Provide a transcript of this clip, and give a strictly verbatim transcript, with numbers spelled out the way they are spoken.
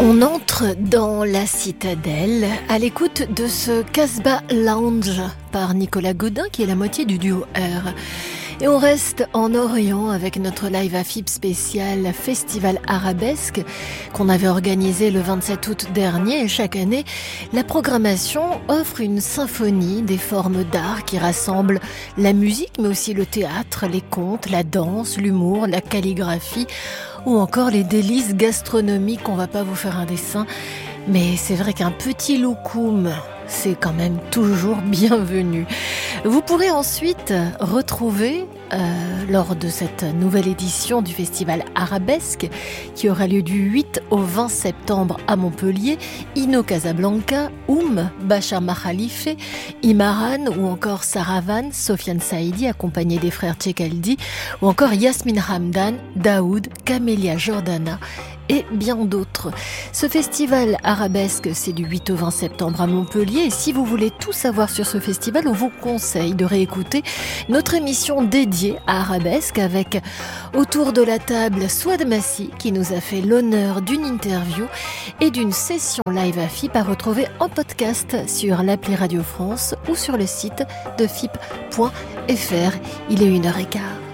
On entre dans la citadelle à l'écoute de ce Casbah Lounge par Nicolas Godin qui est la moitié du duo R. Et on reste en Orient avec notre live A F I B spécial Festival Arabesque qu'on avait organisé le vingt-sept août dernier. Et chaque année, la programmation offre une symphonie des formes d'art qui rassemblent la musique mais aussi le théâtre, les contes, la danse, l'humour, la calligraphie ou encore les délices gastronomiques. On va pas vous faire un dessin, mais c'est vrai qu'un petit loukoum, c'est quand même toujours bienvenu. Vous pourrez ensuite retrouver, euh, lors de cette nouvelle édition du Festival Arabesque, qui aura lieu du huit au vingt septembre à Montpellier, Ino Casablanca, Oum, Bachar Makhalife, Imaran ou encore Saravan, Sofiane Saïdi, accompagné des frères Tchekaldi, ou encore Yasmine Hamdan, Daoud, Camélia Jordana, et bien d'autres. Ce festival arabesque, c'est du huit au vingt septembre à Montpellier. Et si vous voulez tout savoir sur ce festival, on vous conseille de réécouter notre émission dédiée à Arabesque avec, autour de la table, Souad Massi, qui nous a fait l'honneur d'une interview et d'une session live à F I P à retrouver en podcast sur l'appli Radio France ou sur le site de F I P point F R. Il est une heure quinze.